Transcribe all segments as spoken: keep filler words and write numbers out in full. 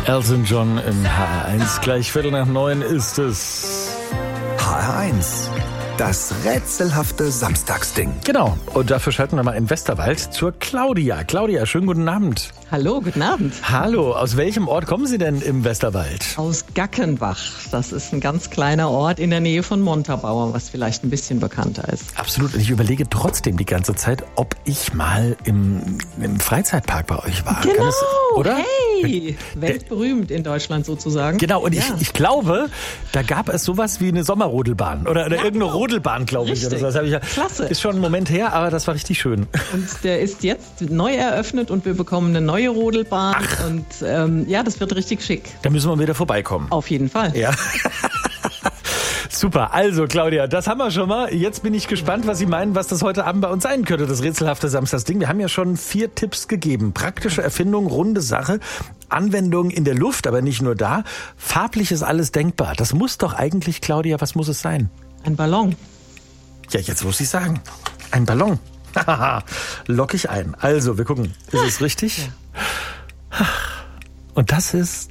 Elton John im H R eins. Gleich Viertel nach neun ist es. H R eins. Das rätselhafte Samstagsding. Genau. Und dafür schalten wir mal in Westerwald zur Claudia. Claudia, schönen guten Abend. Hallo, guten Abend. Hallo, aus welchem Ort kommen Sie denn im Westerwald? Aus Gackenbach. Das ist ein ganz kleiner Ort in der Nähe von Montabaur, was vielleicht ein bisschen bekannter ist. Absolut. Und ich überlege trotzdem die ganze Zeit, ob ich mal im, im Freizeitpark bei euch war. Genau, Kann das, oder? Hey, weltberühmt in Deutschland sozusagen. Genau, und ja. ich, ich glaube, da gab es sowas wie eine Sommerrodelbahn oder, oder Ja, irgendeine genau. Rodelbahn, glaube ich. Oder so. Das habe ich ja, Klasse. Ist schon ein Moment her, aber das war richtig schön. Und der ist jetzt neu eröffnet und wir bekommen eine neue Rodelbahn. Ach. Und ähm, ja, das wird richtig schick. Da müssen wir wieder vorbeikommen. Auf jeden Fall. Ja. Super, also Claudia, das haben wir schon mal. Jetzt bin ich gespannt, was Sie meinen, was das heute Abend bei uns sein könnte, das rätselhafte Samstagsding. Wir haben ja schon vier Tipps gegeben. Praktische Erfindung, runde Sache, Anwendung in der Luft, aber nicht nur da. Farblich ist alles denkbar. Das muss doch eigentlich, Claudia, was muss es sein? Ein Ballon. Ja, jetzt muss ich sagen. Ein Ballon. Lock ich ein. Also, wir gucken. Ist es richtig? Ja. Und das ist...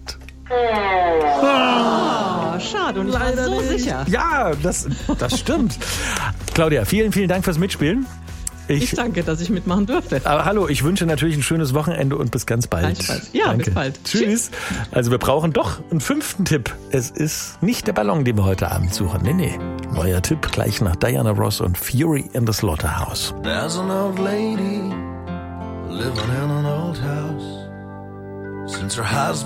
Oh, schade. Und ich war so sicher. Ja, das, das stimmt. Claudia, vielen, vielen Dank fürs Mitspielen. Ich, Ich, danke, dass ich mitmachen durfte. aber hallo, ich wünsche natürlich ein schönes Wochenende und bis ganz bald. Gleichfalls. Ja, Danke. bis bald. Tschüss. Also wir brauchen doch einen fünften Tipp. Es ist nicht der Ballon, den wir heute Abend suchen. Nee, nee. Neuer Tipp gleich nach Diana Ross und Fury in the Slaughterhouse. There's an old lady living in an old house. Since her husband